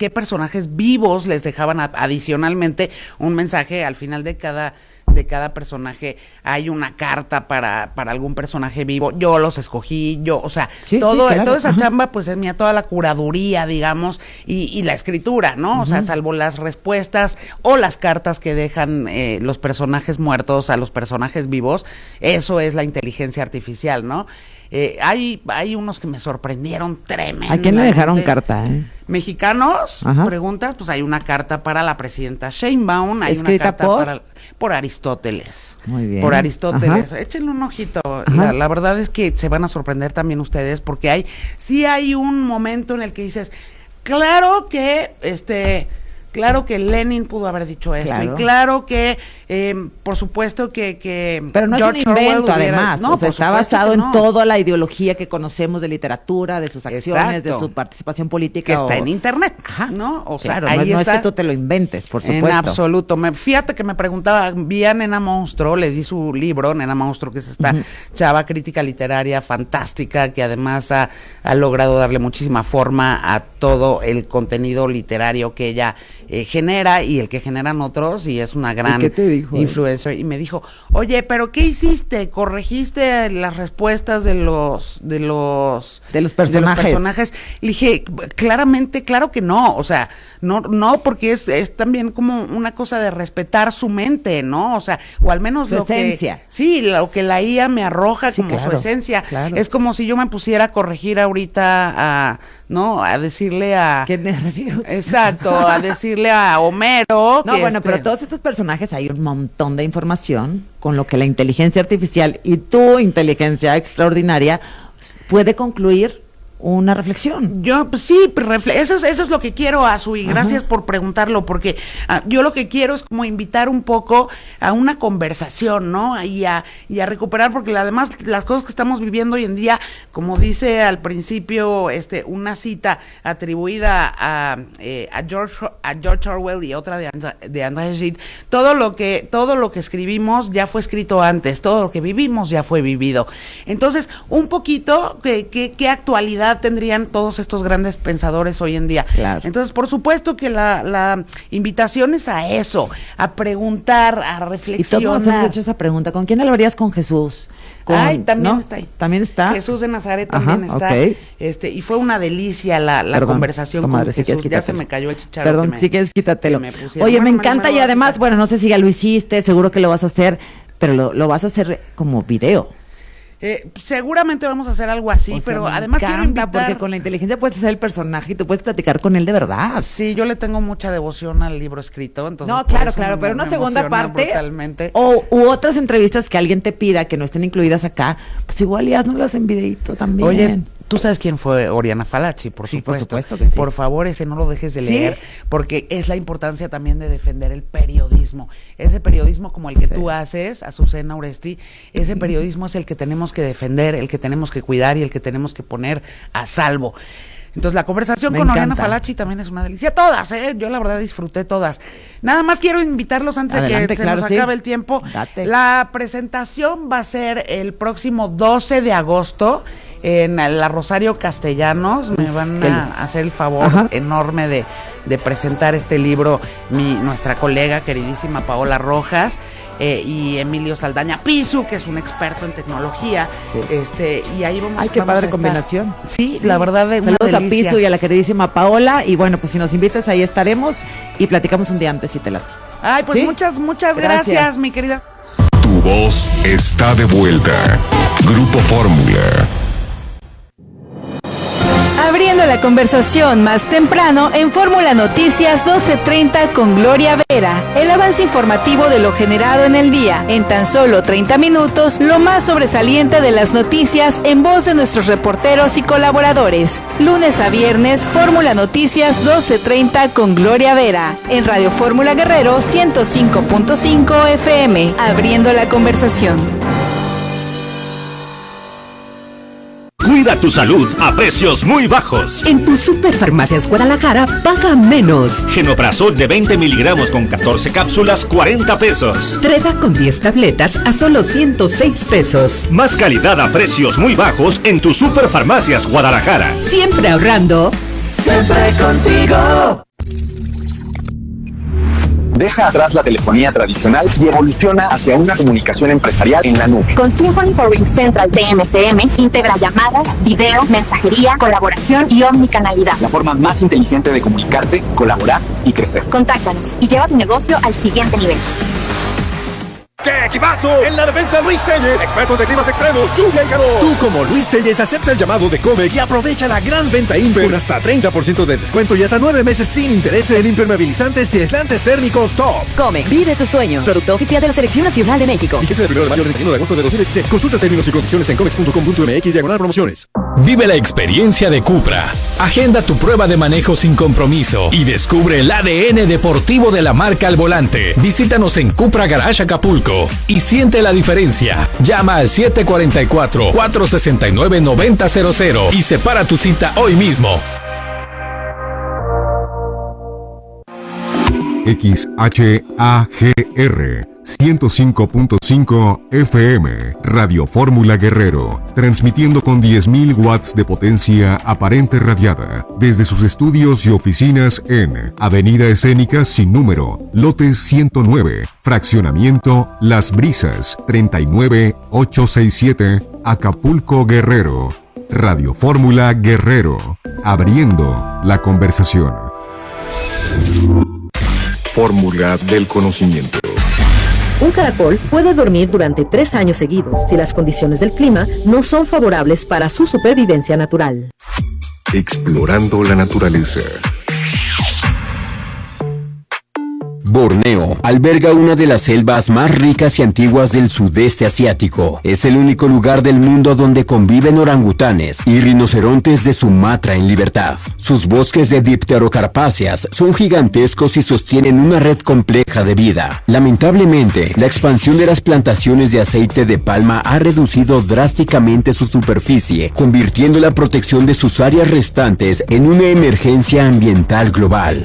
qué personajes vivos les dejaban adicionalmente un mensaje al final de cada personaje. Hay una carta para algún personaje vivo, yo los escogí, o sea, claro. Toda esa chamba pues es mía, toda la curaduría, digamos, y la escritura, ¿no? O sea, salvo las respuestas o las cartas que dejan los personajes muertos a los personajes vivos, eso es la inteligencia artificial, ¿no? Hay unos que me sorprendieron tremendamente. ¿A quién le dejaron carta? Mexicanos, preguntas, pues hay una carta para la presidenta Sheinbaum, hay una carta por Aristóteles. Muy bien. Por Aristóteles. Échenle un ojito. La verdad es que se van a sorprender también ustedes, porque hay un momento en el que dices, claro que Lenin pudo haber dicho esto, claro. Y claro que, por supuesto que pero no George es un invento, además, no, está basado en toda la ideología que conocemos de literatura, de sus acciones, de su participación política. Que está en internet, ¿no? O sea, claro, ahí no es que tú te lo inventes, por supuesto. En absoluto. Fíjate que me preguntaba, vi a Nena Monstruo, le di su libro, Nena Monstruo, que es esta chava crítica literaria fantástica, que además ha logrado darle muchísima forma a todo el contenido literario que ella genera y el que generan otros, y es una gran influencer. Y me dijo, oye, pero ¿qué hiciste? ¿Corregiste las respuestas de los personajes? Le dije, claramente, claro que no, o sea, no, porque es también como una cosa de respetar su mente, ¿no? O sea, o al menos su esencia. Lo que la IA me arroja como su esencia. Claro. Es como si yo me pusiera a corregir ahorita a decirle a... ¿Qué nervios? Exacto, a decirle a Homero. No, bueno, pero todos estos personajes hay un montón de información con lo que la inteligencia artificial y tu inteligencia extraordinaria puede concluir una reflexión. Yo, pues sí, eso es lo que quiero, Azu, y gracias por preguntarlo, porque yo lo que quiero es como invitar un poco a una conversación, ¿no? Y a recuperar, porque además las cosas que estamos viviendo hoy en día, como dice al principio una cita atribuida a George Orwell y otra de André Gide, todo lo que escribimos ya fue escrito antes, todo lo que vivimos ya fue vivido. Entonces, un poquito, ¿qué actualidad tendrían todos estos grandes pensadores hoy en día? Claro. Entonces, por supuesto que la invitación es a eso, a preguntar, a reflexionar. Y todos hemos hecho esa pregunta, ¿con quién hablarías? Con Jesús. También está ahí. ¿También está? Jesús de Nazaret también está. Okay. Y fue una delicia la conversación con Jesús. Si ya se me cayó el chicharro. Perdón, si quieres quítatelo. Oye, me encanta y además, bueno, no sé si ya lo hiciste, seguro que lo vas a hacer, pero lo vas a hacer como video. Seguramente vamos a hacer algo así, pero además quiero invitar, porque con la inteligencia puedes hacer el personaje y tú puedes platicar con él de verdad. Sí, yo le tengo mucha devoción al libro escrito, entonces. No, claro, pero una segunda parte u otras entrevistas que alguien te pida que no estén incluidas acá, pues igual y haznoslas en videíto también. Oye, ¿tú sabes quién fue Oriana Fallaci? Por supuesto que sí. Por favor, ese no lo dejes de leer, porque es la importancia también de defender el periodismo. Ese periodismo como el que tú haces, Azucena Oresti, ese periodismo es el que tenemos que defender, el que tenemos que cuidar y el que tenemos que poner a salvo. Entonces la conversación con Oriana Fallaci también es una delicia. Todas, yo la verdad disfruté todas. Nada más quiero invitarlos antes de que se nos acabe el tiempo. Date. La presentación va a ser el próximo 12 de agosto en la Rosario Castellanos. Me van a hacer el favor enorme de presentar este libro nuestra colega queridísima Paola Rojas. Y Emilio Saldaña Pisu, que es un experto en tecnología. Y ahí vamos. Ay, qué padre combinación. Sí, la verdad de saludos una a Pisu y a la queridísima Paola, y bueno, pues si nos invitas ahí estaremos y platicamos un día antes si te late. Ay, pues muchas gracias, mi querida. Tu voz está de vuelta. Grupo Fórmula. Abriendo la conversación más temprano en Fórmula Noticias 12:30 con Gloria Vera. El avance informativo de lo generado en el día. En tan solo 30 minutos, lo más sobresaliente de las noticias en voz de nuestros reporteros y colaboradores. Lunes a viernes, Fórmula Noticias 12:30 con Gloria Vera. En Radio Fórmula Guerrero 105.5 FM. Abriendo la conversación. Cuida tu salud a precios muy bajos. En tu Superfarmacias Guadalajara, paga menos. Genoprazol de 20 miligramos con 14 cápsulas, 40 pesos. Treda con 10 tabletas a solo 106 pesos. Más calidad a precios muy bajos en tu Superfarmacias Guadalajara. Siempre ahorrando. Siempre contigo. deja atrás la telefonía tradicional y evoluciona hacia una comunicación empresarial en la nube. Con Symphony for RingCentral de MCM, integra llamadas, video, mensajería, colaboración y omnicanalidad. La forma más inteligente de comunicarte, colaborar y crecer. Contáctanos y lleva tu negocio al siguiente nivel. ¡Qué equipazo! En la defensa Luis Telles, expertos de climas extremos, lluvia y calor. Tú como Luis Telles acepta el llamado de Comex y aprovecha la gran venta Inver con hasta 30% de descuento y hasta 9 meses sin intereses en impermeabilizantes y aislantes térmicos top. Comex, vive tus sueños. Producto oficial de la Selección Nacional de México. Fíjese del 1 de mayo al 31 de agosto de 2016. Consulta términos y condiciones en comex.com.mx/promociones. Vive la experiencia de Cupra. Agenda tu prueba de manejo sin compromiso y descubre el ADN deportivo de la marca al volante. Visítanos en Cupra Garage Acapulco y siente la diferencia. Llama al 744-469-9000 y separa tu cita hoy mismo. XHAGR 105.5 FM, Radio Fórmula Guerrero, transmitiendo con 10.000 watts de potencia aparente radiada, desde sus estudios y oficinas en Avenida Escénica sin número, lote 109, fraccionamiento Las Brisas, 39867, Acapulco, Guerrero. Radio Fórmula Guerrero, abriendo la conversación. Fórmula del conocimiento. Un caracol puede dormir durante 3 años seguidos si las condiciones del clima no son favorables para su supervivencia natural. Explorando la naturaleza. Borneo alberga una de las selvas más ricas y antiguas del sudeste asiático. Es el único lugar del mundo donde conviven orangutanes y rinocerontes de Sumatra en libertad. Sus bosques de dipterocarpáceas son gigantescos y sostienen una red compleja de vida. Lamentablemente, la expansión de las plantaciones de aceite de palma ha reducido drásticamente su superficie, convirtiendo la protección de sus áreas restantes en una emergencia ambiental global.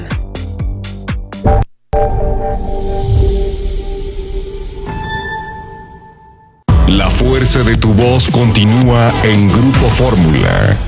La fuerza de tu voz continúa en Grupo Fórmula.